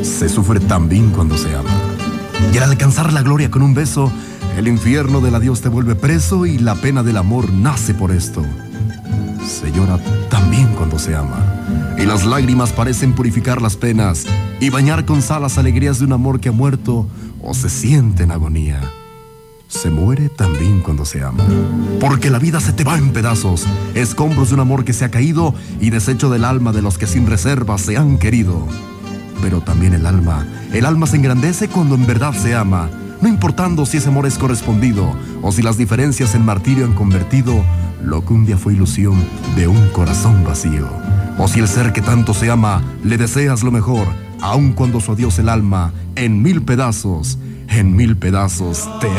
Se sufre también cuando se ama. Y al alcanzar la gloria con un beso, el infierno del adiós te vuelve preso y la pena del amor nace por esto. Se llora también cuando se ama, y las lágrimas parecen purificar las penas y bañar con sal las alegrías de un amor que ha muerto o se siente en agonía. Se muere también cuando se ama, porque la vida se te va en pedazos, escombros de un amor que se ha caído y desecho del alma de los que sin reservas se han querido. Pero también el alma se engrandece cuando en verdad se ama, no importando si ese amor es correspondido o si las diferencias en martirio han convertido lo que un día fue ilusión de un corazón vacío. O si el ser que tanto se ama le deseas lo mejor, aun cuando su adiós el alma en mil pedazos te